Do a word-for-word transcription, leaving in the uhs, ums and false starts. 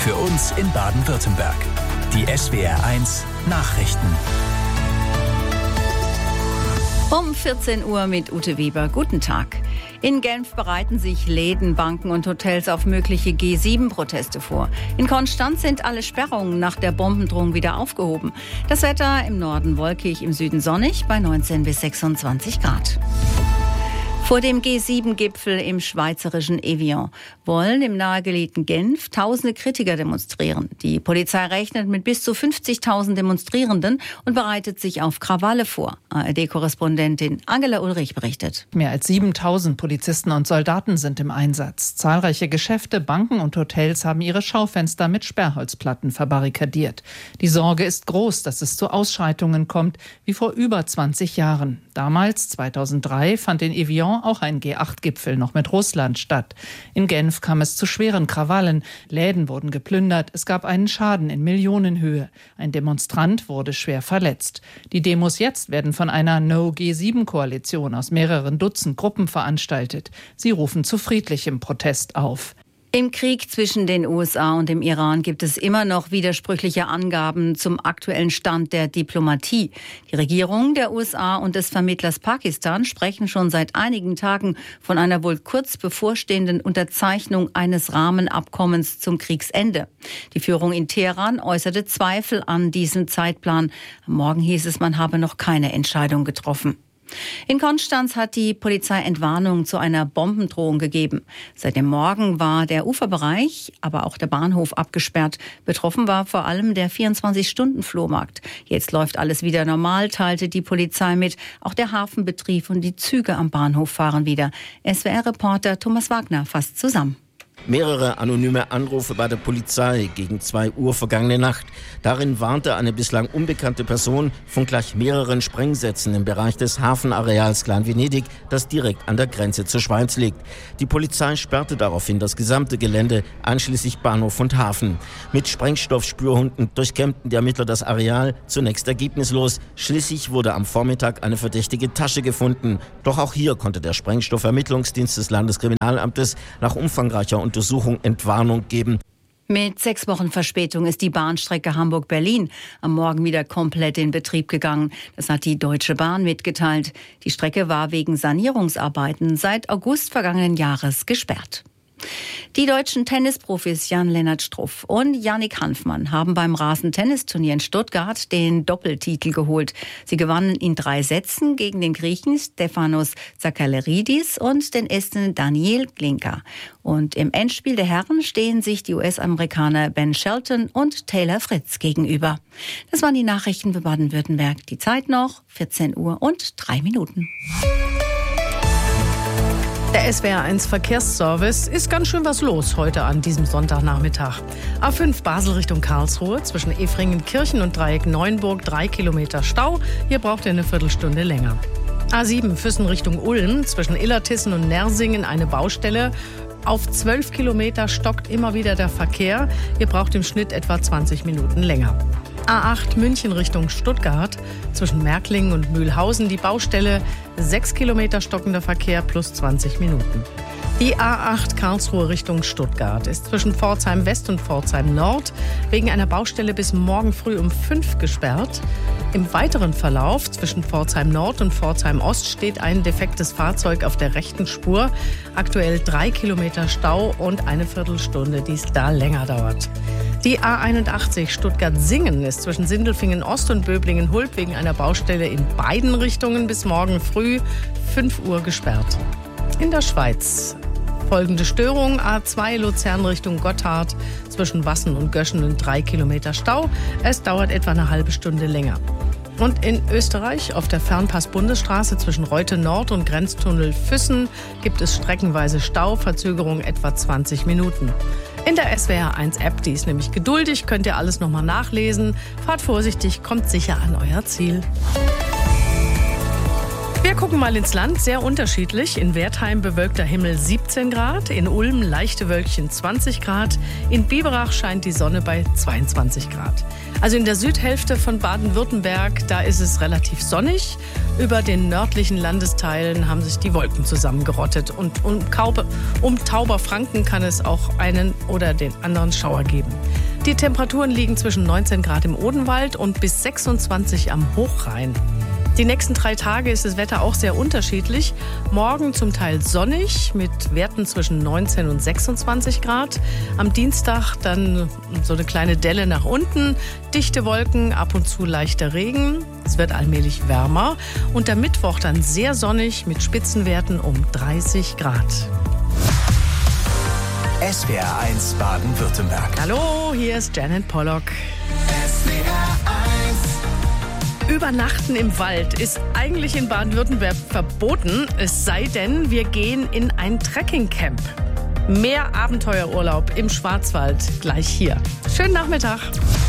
Für uns in Baden-Württemberg. Die S W R eins Nachrichten. Um vierzehn Uhr mit Ute Weber. Guten Tag. In Genf bereiten sich Läden, Banken und Hotels auf mögliche G sieben Proteste vor. In Konstanz sind alle Sperrungen nach der Bombendrohung wieder aufgehoben. Das Wetter im Norden wolkig, im Süden sonnig bei neunzehn bis sechsundzwanzig Grad. Vor dem G sieben Gipfel im schweizerischen Evian wollen im nahegelegenen Genf tausende Kritiker demonstrieren. Die Polizei rechnet mit bis zu fünfzigtausend Demonstrierenden und bereitet sich auf Krawalle vor. A R D-Korrespondentin Angela Ulrich berichtet. Mehr als siebentausend Polizisten und Soldaten sind im Einsatz. Zahlreiche Geschäfte, Banken und Hotels haben ihre Schaufenster mit Sperrholzplatten verbarrikadiert. Die Sorge ist groß, dass es zu Ausschreitungen kommt, wie vor über zwanzig Jahren. Damals, zweitausenddrei, fand in Evian auch ein G acht Gipfel noch mit Russland statt. In Genf kam es zu schweren Krawallen. Läden wurden geplündert. Es gab einen Schaden in Millionenhöhe. Ein Demonstrant wurde schwer verletzt. Die Demos jetzt werden von einer No G sieben Koalition aus mehreren Dutzend Gruppen veranstaltet. Sie rufen zu friedlichem Protest auf. Im Krieg zwischen den U S A und dem Iran gibt es immer noch widersprüchliche Angaben zum aktuellen Stand der Diplomatie. Die Regierung der U S A und des Vermittlers Pakistan sprechen schon seit einigen Tagen von einer wohl kurz bevorstehenden Unterzeichnung eines Rahmenabkommens zum Kriegsende. Die Führung in Teheran äußerte Zweifel an diesem Zeitplan. Am Morgen hieß es, man habe noch keine Entscheidung getroffen. In Konstanz hat die Polizei Entwarnung zu einer Bombendrohung gegeben. Seit dem Morgen war der Uferbereich, aber auch der Bahnhof abgesperrt. Betroffen war vor allem der vierundzwanzig-Stunden-Flohmarkt. Jetzt läuft alles wieder normal, teilte die Polizei mit. Auch der Hafenbetrieb und die Züge am Bahnhof fahren wieder. S W R-Reporter Thomas Wagner fasst zusammen. Mehrere anonyme Anrufe bei der Polizei gegen zwei Uhr vergangene Nacht. Darin warnte eine bislang unbekannte Person von gleich mehreren Sprengsätzen im Bereich des Hafenareals Klein-Venedig, das direkt an der Grenze zur Schweiz liegt. Die Polizei sperrte daraufhin das gesamte Gelände, einschließlich Bahnhof und Hafen. Mit Sprengstoffspürhunden durchkämmten die Ermittler das Areal, zunächst ergebnislos. Schließlich wurde am Vormittag eine verdächtige Tasche gefunden. Doch auch hier konnte der Sprengstoffermittlungsdienst des Landeskriminalamtes nach umfangreicher Untersuchung Entwarnung geben. Mit sechs Wochen Verspätung ist die Bahnstrecke Hamburg-Berlin am Morgen wieder komplett in Betrieb gegangen. Das hat die Deutsche Bahn mitgeteilt. Die Strecke war wegen Sanierungsarbeiten seit August vergangenen Jahres gesperrt. Die deutschen Tennisprofis Jan-Lennart Struff und Yannick Hanfmann haben beim Rasentennisturnier in Stuttgart den Doppeltitel geholt. Sie gewannen in drei Sätzen gegen den Griechen Stefanos Tsakaleridis und den Esten Daniel Glinka. Und im Endspiel der Herren stehen sich die U S-Amerikaner Ben Shelton und Taylor Fritz gegenüber. Das waren die Nachrichten für Baden-Württemberg. Die Zeit noch vierzehn Uhr und drei Minuten. Der S W R eins Verkehrsservice ist ganz schön was los heute an diesem Sonntagnachmittag. A fünf Basel Richtung Karlsruhe zwischen Efringen-Kirchen und Dreieck Neuenburg drei Kilometer Stau. Hier braucht ihr eine Viertelstunde länger. A sieben Füssen Richtung Ulm zwischen Illertissen und Nersingen eine Baustelle. Auf zwölf Kilometer stockt immer wieder der Verkehr. Ihr braucht im Schnitt etwa zwanzig Minuten länger. A acht München Richtung Stuttgart zwischen Märklingen und Mühlhausen die Baustelle, sechs Kilometer stockender Verkehr plus zwanzig Minuten. Die A acht Karlsruhe Richtung Stuttgart ist zwischen Pforzheim West und Pforzheim Nord wegen einer Baustelle bis morgen früh um fünf gesperrt. Im weiteren Verlauf zwischen Pforzheim Nord und Pforzheim Ost steht ein defektes Fahrzeug auf der rechten Spur. Aktuell drei Kilometer Stau und eine Viertelstunde, die es da länger dauert. Die A einundachtzig Stuttgart-Singen ist zwischen Sindelfingen Ost und Böblingen-Hult wegen einer Baustelle in beiden Richtungen bis morgen früh fünf Uhr gesperrt. In der Schweiz folgende Störung: A zwei Luzern Richtung Gotthard zwischen Wassen und Göschenen drei Kilometer Stau. Es dauert etwa eine halbe Stunde länger. Und in Österreich auf der Fernpass-Bundesstraße zwischen Reute Nord und Grenztunnel Füssen gibt es streckenweise Stau, Verzögerung etwa zwanzig Minuten. In der S W R eins App, die ist nämlich geduldig, könnt ihr alles nochmal nachlesen. Fahrt vorsichtig, kommt sicher an euer Ziel. Wir gucken mal ins Land, sehr unterschiedlich. In Wertheim bewölkter Himmel siebzehn Grad, in Ulm leichte Wölkchen zwanzig Grad, in Biberach scheint die Sonne bei zweiundzwanzig Grad. Also in der Südhälfte von Baden-Württemberg, da ist es relativ sonnig. Über den nördlichen Landesteilen haben sich die Wolken zusammengerottet. Und um, Kaube, um Tauberfranken kann es auch einen oder den anderen Schauer geben. Die Temperaturen liegen zwischen neunzehn Grad im Odenwald und bis sechsundzwanzig am Hochrhein. Die nächsten drei Tage ist das Wetter auch sehr unterschiedlich. Morgen zum Teil sonnig mit Werten zwischen neunzehn und sechsundzwanzig Grad. Am Dienstag dann so eine kleine Delle nach unten, dichte Wolken, ab und zu leichter Regen. Es wird allmählich wärmer. Und der Mittwoch dann sehr sonnig mit Spitzenwerten um dreißig Grad. S W R eins Baden-Württemberg. Hallo, hier ist Janet Pollock. S W R eins. Übernachten im Wald ist eigentlich in Baden-Württemberg verboten, es sei denn, wir gehen in ein Trekkingcamp. Mehr Abenteuerurlaub im Schwarzwald gleich hier. Schönen Nachmittag.